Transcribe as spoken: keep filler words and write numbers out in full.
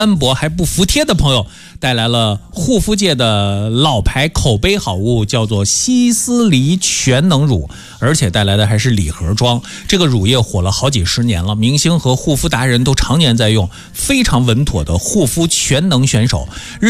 单薄还不服帖的朋友，带来了护肤界的老牌口碑好物，叫做西斯黎全能乳，而且带来的还是礼盒装。这个乳液火了好几十年了，明星和护肤达人都常年在用，非常稳妥的护肤全能选手。